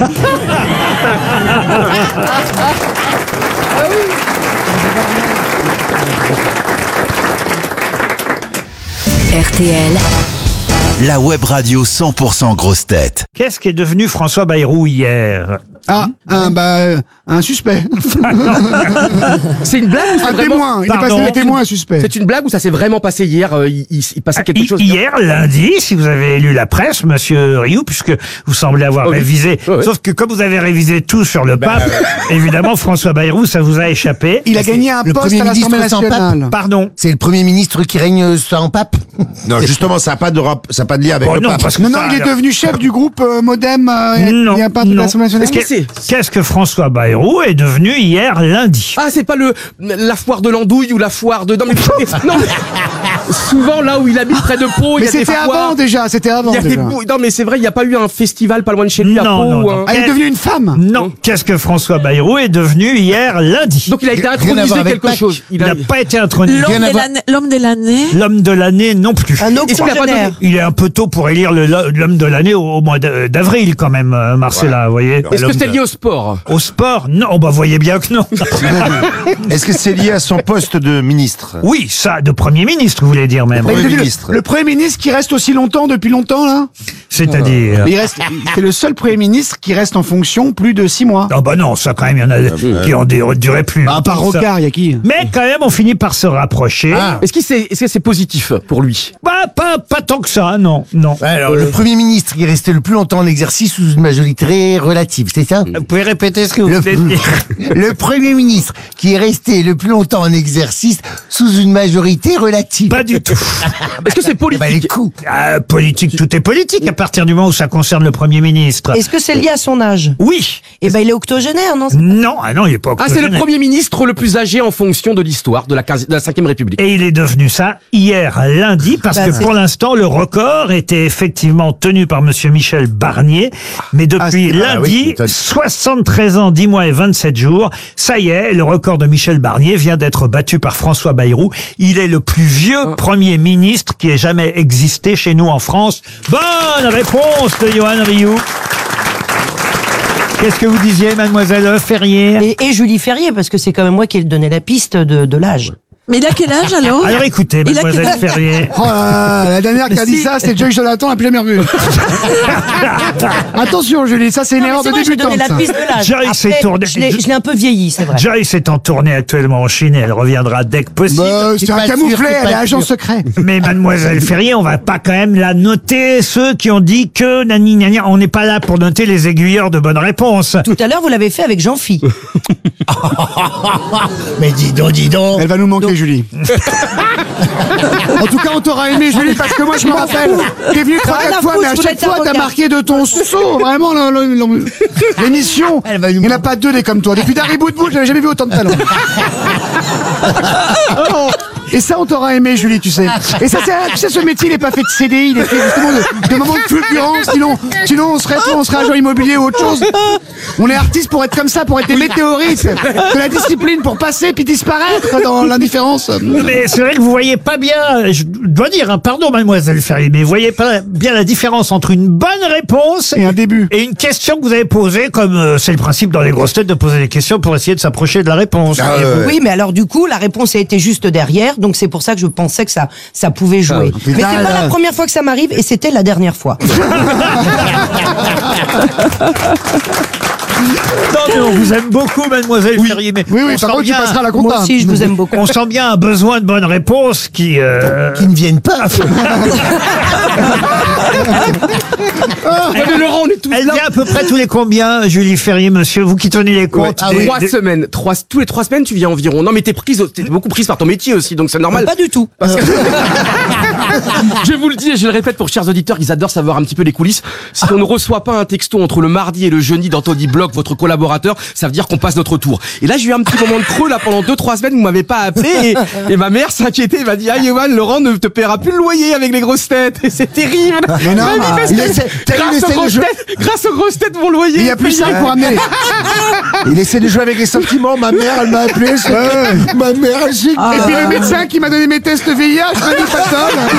RTL, la web radio 100% grosse tête. Qu'est-ce qui est devenu François Bayrou hier? Un suspect. C'est une blague ou c'est Un vraiment... témoin. Il est Pardon. passé témoin, un suspect. C'est une blague ou ça s'est vraiment passé hier? Il passait quelque chose. Hier, lundi, si vous avez lu la presse, monsieur Rioux, puisque vous semblez avoir révisé. Oui. Sauf que comme vous avez révisé tout sur le pape, évidemment, François Bayrou, ça vous a échappé. Il a gagné un le poste Premier à l'Assemblée ministre sans nationale. Pardon. C'est le Premier ministre qui règne sans pape. Non, justement, ça n'a pas de lien avec Oh le non, pape. parce que Non, ça, il est alors- devenu chef du groupe Modem. Non, Il n'y a pas de non. l'Assemblée nationale. Qu'est-ce que François Bayrou est devenu hier lundi? Ah, c'est pas la foire de l'andouille ou la foire de... Non, mais, non, mais- souvent, là où il habite près de Pau, il Mais y a des c'était foires. avant déjà, c'était avant Il y a des déjà. Non, mais c'est vrai, il n'y a pas eu un festival pas loin de chez lui à Non, Pau. non, ou non. un- Ah, il est devenu une femme. Non. Qu'est-ce que François Bayrou est devenu hier lundi? Donc il a été Rien à intronisé voir avec quelque Pâques. chose. Il n'a pas été intronisé. l'homme de l'année. L'homme de l'année non plus. Un Est-ce qu'il a pas donné- Il est un peu tôt pour élire l'homme de l'année au mois d'avril quand même, Marcella, vous voyez. Est-ce que c'est lié au sport? Au sport? Non, bah voyez bien que non. Est-ce que c'est lié à son poste de ministre? Oui, ça, de Premier ministre, vous voulez dire même. Il est devenu ministre. le Premier ministre qui reste aussi longtemps depuis longtemps là. C'est-à-dire... C'est le seul Premier ministre qui reste en fonction plus de 6 mois. Ah bah non, ça quand même, il y en a qui ont duré plus. À part longtemps, ça. Rocard, il y a qui? Mais quand même, on finit par se rapprocher. Est-ce que c'est positif pour lui? Bah, pas tant que ça, non. Alors, le Premier ministre qui est resté le plus longtemps en exercice sous une majorité relative, c'est ça? Vous pouvez répéter ce que vous Le, venez de dire? le Premier ministre qui est resté le plus longtemps en exercice sous une majorité relative. Pas du tout. Est-ce que c'est Bah, les politique? coups. Politique, tout est politique à partir du moment où ça concerne le Premier ministre. Est-ce que c'est lié à son âge? Oui. Eh ben, il est octogénaire, non? Non, il est pas Ah, c'est le octogénaire. Premier ministre le plus âgé en fonction de l'histoire de la 5e République. Et il est devenu ça hier lundi parce Bah, que c'est- pour l'instant le record était effectivement tenu par monsieur Michel Barnier, mais depuis lundi, 73 ans, 10 mois et 27 jours, ça y est, le record de Michel Barnier vient d'être battu par François Bayrou. Il est le plus vieux Premier ministre qui ait jamais existé chez nous en France. Bonne réponse de Johan Rioux. Qu'est-ce que vous disiez, mademoiselle Ferrier? Et Julie Ferrier, parce que c'est quand même moi qui ai donné la piste de l'âge. Mais il a quel âge alors? Alors écoutez, Il a mademoiselle quel âge Ferrier. Oh là là, la dernière qui a dit ça, c'est Joyce Jonathan, la plus jamais revue. Attention, Julie, ça c'est une erreur de J'ai donné débutante. la ça. piste de l'âge. Joyce s'est Après, tournée- je l'ai un peu vieilli, c'est vrai. Joyce est en tournée actuellement en Chine et elle reviendra dès que possible. C'est un pas camouflet, sûr, c'est elle est pas agent sûr. secret. Mais mademoiselle Ferrier, on va pas quand même la noter ceux qui ont dit que nani nani. On n'est pas là pour noter les aiguilleurs de bonnes réponses. Tout à l'heure, vous l'avez fait avec Jean-Phi. Mais dis donc. Elle va nous manquer, Julie. En tout cas, on t'aura aimé, Julie, parce que moi, je me rappelle. T'es venu 3-4 fois, mais à chaque fois, t'as marqué de ton saut. Vraiment, l'émission. Il n'y en a pas deux des comme toi. Depuis Dari Boudboul, j'avais jamais vu autant de talent. Et ça, on t'aura aimé, Julie, tu sais. Et ça, tu sais, ce métier, il n'est pas fait de CDI, il est fait justement de moments de fulgurance. Sinon, on serait agent immobilier ou autre chose. On est artistes pour être comme ça, pour être des météorites, de la discipline pour passer puis disparaître dans l'indifférence. Mais c'est vrai que vous voyez pas bien, je dois dire, hein, pardon mademoiselle Ferrier, mais vous voyez pas bien la différence entre une bonne réponse Et un début. et une question que vous avez posée, comme c'est le principe dans les grosses têtes de poser des questions pour essayer de s'approcher de la réponse. Oui, mais alors du coup, la réponse a été juste derrière, donc c'est pour ça que je pensais que ça pouvait jouer. Mais c'est pas la première fois que ça m'arrive et c'était la dernière fois. Non, mais on vous aime beaucoup, mademoiselle Ferrier. Mais Oui, on par sent contre, tu bien- passeras la Moi compta. aussi, je vous aime beaucoup. On sent bien un besoin de bonnes réponses qui Qui ne viennent pas. Mais Laurent, on est tous elle là. vient à peu près tous les combien, Julie Ferrier, monsieur, vous qui tenez les comptes des- 3 des- semaines. Tous les 3 semaines, tu viens environ. Non, mais t'es beaucoup prise par ton métier aussi, donc c'est normal. Pas du tout. Je vous le dis et je le répète pour chers auditeurs, ils adorent savoir un petit peu les coulisses. Si on ne reçoit pas un texto entre le mardi et le jeudi d'Anthony Bloch, votre collaborateur, ça veut dire qu'on passe notre tour. Et là, j'ai eu un petit moment de creux, là, pendant 2-3 semaines, vous m'avez pas appelé et ma mère s'inquiétait, elle m'a dit, ah, Yoann, Laurent ne te paiera plus le loyer avec les grosses têtes. Et c'est terrible. Mais non, Grâce aux grosses têtes, mon loyer. il y a plus ça pour amener. Il essaie de jouer avec les sentiments. Ma mère, elle m'a appelé. Ma mère, elle sait. Et puis le médecin qui m'a donné mes tests VIH, m'a dit pas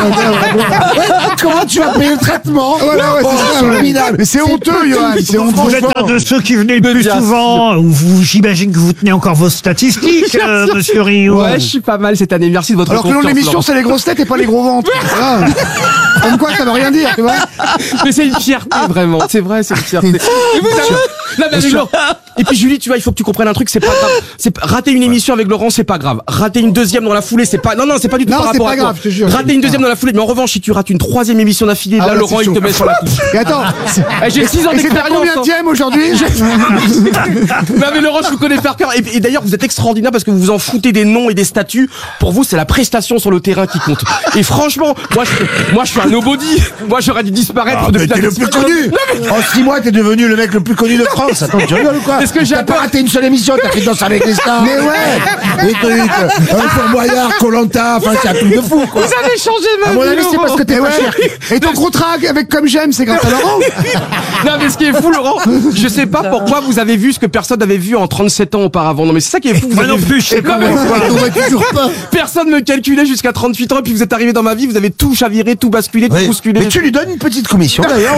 de Comment tu vas payer le traitement? Voilà, ouais, Oh, c'est ça. c'est Ouais. formidable. Mais c'est honteux, Johan, c'est honteux. Vous êtes un de ceux qui venaient le plus souvent, ou j'imagine que vous tenez encore vos statistiques, monsieur Rio. Ouais, je suis pas mal cette année. Merci de votre Alors que le nom de confiance, l'émission, Laurent. c'est les grosses têtes et pas les gros ventres. Voilà. Comme quoi, ça veut rien dire, tu vois. Mais c'est une fierté, vraiment. C'est vrai, c'est une fierté. Non, mais avec Laurent. Et puis Julie, tu vois, il faut que tu comprennes un truc, c'est pas grave. Rater une émission avec Laurent, c'est pas grave. Rater une deuxième dans la foulée, c'est pas. Non, c'est pas du tout Non, par c'est rapport pas à toi. grave, je te jure. Rater une deuxième dans la foulée, mais en revanche, si tu rates une troisième émission d'affilée, Ah là, ouais, Laurent, c'est il te chaud. met sur la couche. Et attends, J'ai 6 ans et c'est ta d'expérience. combienième aujourd'hui? Non mais Laurent, je vous connais par cœur. Et d'ailleurs, vous êtes extraordinaire parce que vous vous en foutez des noms et des statuts. Pour vous, c'est la prestation sur le terrain qui compte. Et franchement, moi, je suis un nobody. Moi, j'aurais dû disparaître Ah, mais depuis t'es le plus connu. En 6 mois, t'es devenu le mec le plus connu de France. Attends, tu rigoles ou quoi? Est-ce que j'ai T'as pas peur raté une seule émission, t'as fait Danse avec les stars. Mais ouais. Des trucs, Fort Boyard, Koh-Lanta, enfin, c'est un truc de fou, quoi. Vous avez changé ma À vie. mon avis, c'est Laurent. parce que t'es Et pas ouais. cher. Et ton contrat avec Comme J'aime, c'est grâce à Laurent? Non mais ce qui est fou, Laurent, je sais pas pourquoi vous avez vu ce que personne n'avait vu en 37 ans auparavant. Non mais c'est ça qui est fou. Vous Moi avez non plus, je sais pas. Toujours pas. Personne me calculait jusqu'à 38 ans et puis vous êtes arrivé dans ma vie, vous avez tout chaviré, tout basculé, tout bousculé. Mais tu lui donnes une petite commission, d'ailleurs.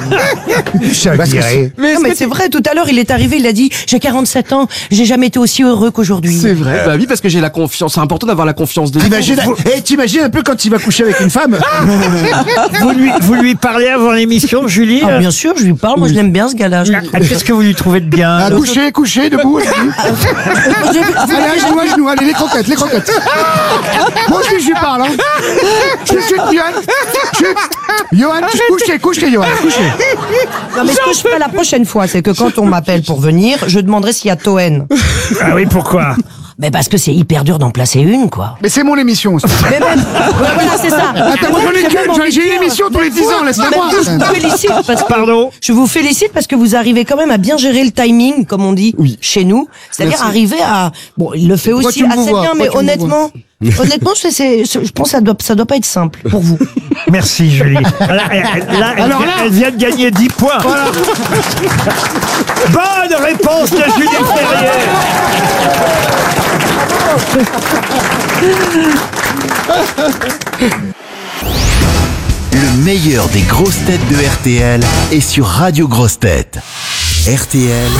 Chaviré. Mais Non, mais c'est vrai, tout à l'heure, il est arrivé, il a dit, j'ai 47 ans, j'ai jamais été aussi heureux qu'aujourd'hui. c'est vrai. Bah oui, parce que j'ai la confiance. C'est important d'avoir la confiance des gens. T'imagines un peu quand il va coucher avec une femme? Vous lui parlez avant l'émission, Julie? Ah, bien sûr, je lui parle, moi je l'aime bien ce gars-là. Qu'est-ce que vous lui trouvez de bien? Ah, couché, debout. Allez, à genoux, allez, les croquettes. Moi aussi, je lui parle, hein. Je suis Johan. Couché, Johan, couché. Non, mais ce que je ferai la prochaine fois, c'est que quand on m'appelle pour venir, je demanderai s'il y a Toen. Ah oui, pourquoi? Mais parce que c'est hyper dur d'en placer une, quoi. Mais c'est mon émission, ça. Mais même, voilà, c'est ça. Attends, moi, j'ai une émission tous les 10 ans, laisse-la moi. Je vous félicite parce que Pardon? je vous félicite parce que vous arrivez quand même à bien gérer le timing, comme on dit chez nous. C'est-à-dire arriver à, bon, il le fait Pourquoi aussi tu me assez vois bien, mais Pourquoi tu me honnêtement, je pense que ça doit pas être simple pour vous. Merci, Julie. Elle vient de gagner 10 points. Bonne réponse de Julie Ferrier. Le meilleur des grosses têtes de RTL est sur Radio Grosses Têtes. RTL,